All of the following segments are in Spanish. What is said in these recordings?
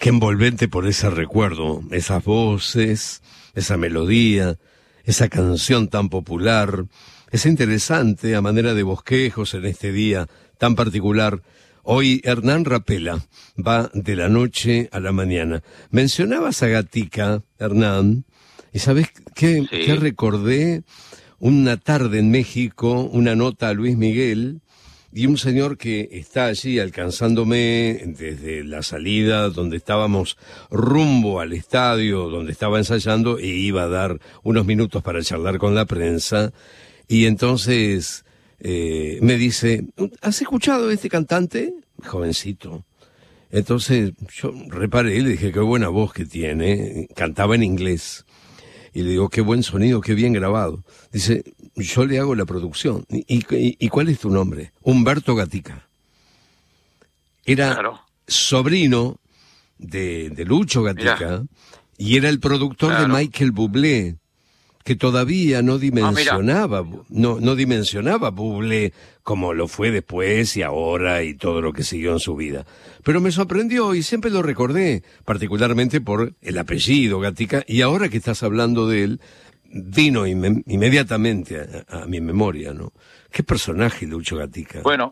qué envolvente por ese recuerdo, esas voces, esa melodía, esa canción tan popular. Es interesante a manera de bosquejos en este día tan particular. Hoy Hernán Rapela va de la noche a la mañana. Mencionabas a Gatica, Hernán, y ¿sabés qué, Sí. qué recordé? Una tarde en México, una nota a Luis Miguel, y un señor que está allí alcanzándome desde la salida donde estábamos rumbo al estadio donde estaba ensayando e iba a dar unos minutos para charlar con la prensa, y entonces me dice, ¿has escuchado a este cantante? Jovencito. Entonces yo reparé y le dije, qué buena voz que tiene, cantaba en inglés. Y le digo, qué buen sonido, qué bien grabado. Dice, yo le hago la producción. ¿Y cuál es tu nombre? Humberto Gatica. Era Claro. sobrino de Lucho Gatica, y era el productor Claro. de Michael Bublé, que todavía no dimensionaba, no dimensionaba Bublé como lo fue después y ahora y todo lo que siguió en su vida. Pero me sorprendió y siempre lo recordé, particularmente por el apellido Gatica, y ahora que estás hablando de él, vino inmediatamente a mi memoria, ¿no? Qué personaje Lucho Gatica. Bueno,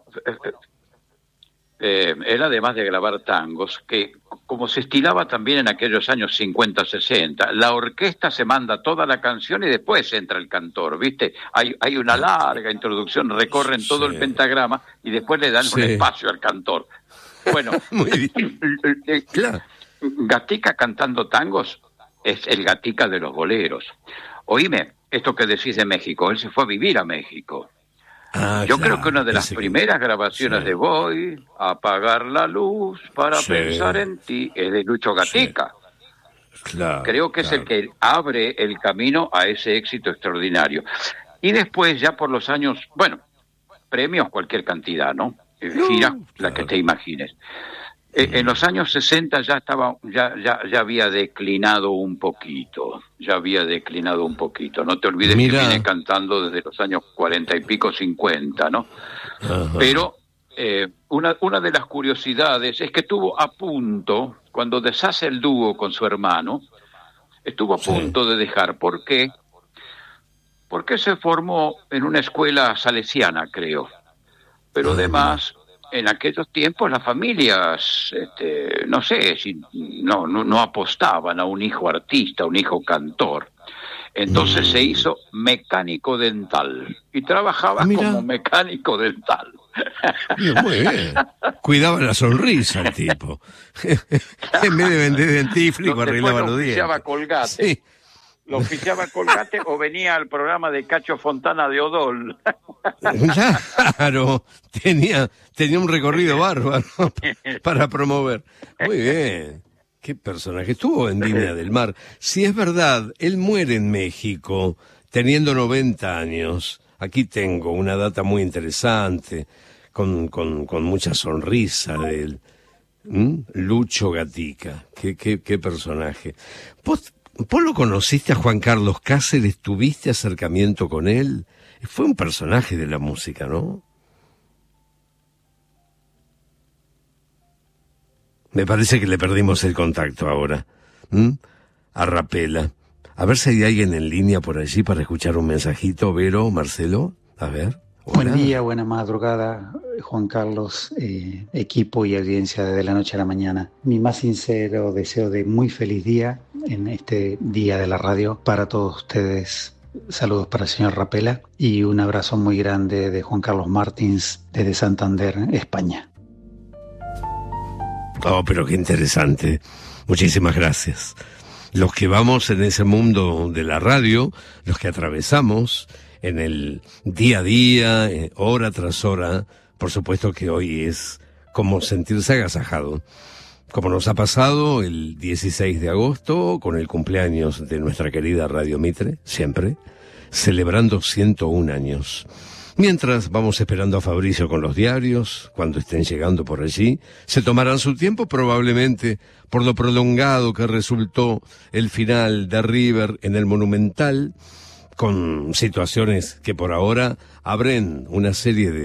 él además de grabar tangos, que como se estilaba también en aquellos años 50, 60, la orquesta se manda toda la canción y después entra el cantor, ¿viste? Hay una larga introducción, recorren todo el pentagrama y después le dan un espacio al cantor. Bueno, muy bien. Claro. Gatica cantando tangos es el Gatica de los boleros. Oíme, esto que decís de México, él se fue a vivir a México. Yo creo que una de las primeras grabaciones de Voy a apagar la luz para pensar en ti es de Lucho Gatica. Claro, creo que es el que abre el camino a ese éxito extraordinario. Y después, ya por los años, bueno, premios cualquier cantidad, ¿no? Giras, la que te imagines. En los años 60 ya había declinado un poquito. No te olvides que viene cantando desde los años 40 y pico, 50, ¿no? Ajá. Pero una de las curiosidades es que estuvo a punto, cuando deshace el dúo con su hermano, estuvo a punto de dejar. ¿Por qué? Porque se formó en una escuela salesiana, creo. Pero además, en aquellos tiempos las familias, no sé, si no apostaban a un hijo artista, a un hijo cantor. Entonces se hizo mecánico dental y trabajaba como mecánico dental. Muy bien. Cuidaba la sonrisa el tipo. En vez de vender dentífrico, arreglaba los dientes. Oficiaba Colgate. Sí. Lo oficiaba Colgate o venía al programa de Cacho Fontana de Odol. Claro, tenía un recorrido bárbaro para promover. Muy bien. Qué personaje. Estuvo en Viña del Mar. Si es verdad, él muere en México teniendo 90 años. Aquí tengo una data muy interesante, con mucha sonrisa de él. Lucho Gatica. Qué personaje. ¿Vos lo conociste a Juan Carlos Cáceres? ¿Tuviste acercamiento con él? Fue un personaje de la música, ¿no? Me parece que le perdimos el contacto ahora. A Rapela. A ver si hay alguien en línea por allí para escuchar un mensajito. Vero, Marcelo, a ver. Hola. Buen día, buena madrugada, Juan Carlos, equipo y audiencia de la noche a la mañana. Mi más sincero deseo de muy feliz día en este día de la radio para todos ustedes. Saludos para el señor Rapela y un abrazo muy grande de Juan Carlos Martins desde Santander, España. Oh, pero qué interesante. Muchísimas gracias. Los que vamos en ese mundo de la radio, los que atravesamos en el día a día, hora tras hora, por supuesto que hoy es como sentirse agasajado. Como nos ha pasado el 16 de agosto, con el cumpleaños de nuestra querida Radio Mitre, siempre, celebrando 101 años. Mientras vamos esperando a Fabricio con los diarios, cuando estén llegando por allí, se tomarán su tiempo probablemente por lo prolongado que resultó el final de River en el Monumental, con situaciones que por ahora abren una serie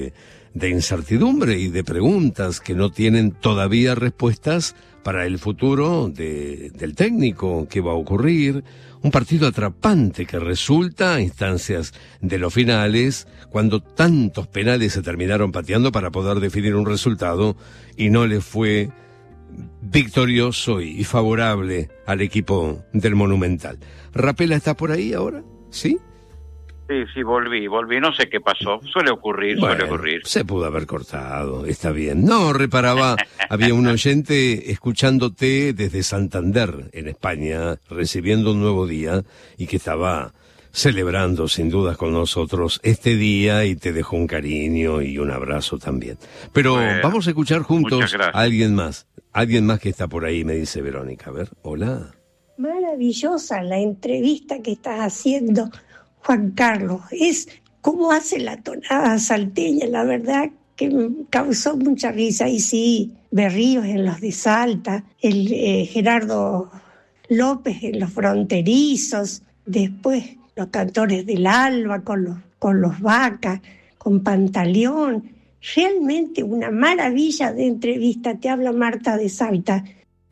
de incertidumbre y de preguntas que no tienen todavía respuestas para el futuro del técnico, qué va a ocurrir. Un partido atrapante que resulta a instancias de los finales, cuando tantos penales se terminaron pateando para poder definir un resultado y no le fue victorioso y favorable al equipo del Monumental. ¿Rapela está por ahí ahora? ¿Sí? Sí, volví, no sé qué pasó, suele ocurrir. Se pudo haber cortado, está bien. No, reparaba, había un oyente escuchándote desde Santander, en España, recibiendo un nuevo día, y que estaba celebrando sin dudas con nosotros este día, y te dejó un cariño y un abrazo también. Pero vamos a escuchar juntos a alguien más que está por ahí, me dice Verónica. A ver, hola. Maravillosa la entrevista que estás haciendo, Juan Carlos. Es cómo hace la tonada salteña, la verdad que me causó mucha risa. Y sí, Berríos en los de Salta, el Gerardo López en los Fronterizos, después los Cantores del Alba con los Vacas, con Pantaleón. Realmente una maravilla de entrevista. Te habla Marta de Salta.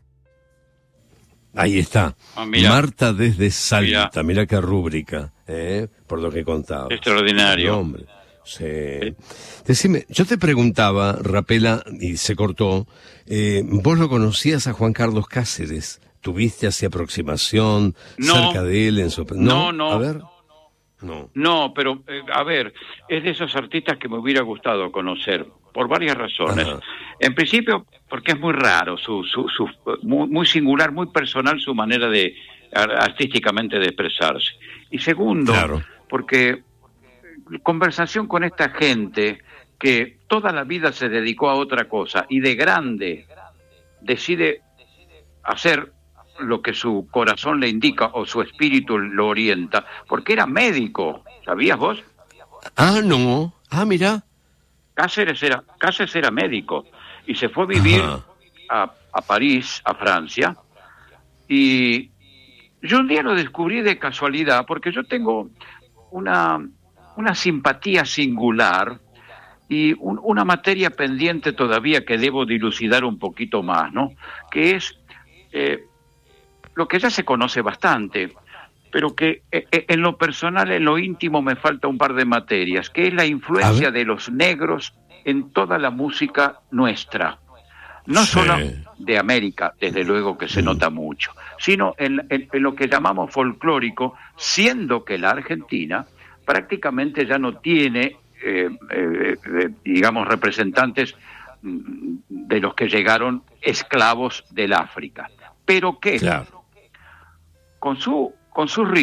Ahí está, Marta desde Salta, mira qué rúbrica, por lo que contaba. Extraordinario. Hombre, sí. Decime, yo te preguntaba, Rapela, y se cortó, vos lo conocías a Juan Carlos Cáceres, ¿tuviste así aproximación cerca de él en su... No. A ver. No, pero a ver, es de esos artistas que me hubiera gustado conocer por varias razones. Ajá. En principio, porque es muy raro, muy singular, muy personal su manera de artísticamente de expresarse. Y segundo, porque conversación con esta gente que toda la vida se dedicó a otra cosa y de grande decide hacer lo que su corazón le indica o su espíritu lo orienta, porque era médico, ¿sabías vos? No, mira. Cáceres era médico y se fue a vivir a París, a Francia, y yo un día lo descubrí de casualidad, porque yo tengo una simpatía singular y una materia pendiente todavía que debo dilucidar un poquito más, ¿no? Que es lo que ya se conoce bastante, pero que en lo personal, en lo íntimo, me falta un par de materias, que es la influencia de los negros en toda la música nuestra. No solo de América, desde luego que se nota mucho, sino en lo que llamamos folclórico, siendo que la Argentina prácticamente ya no tiene, digamos, representantes de los que llegaron esclavos del África. Pero que con sus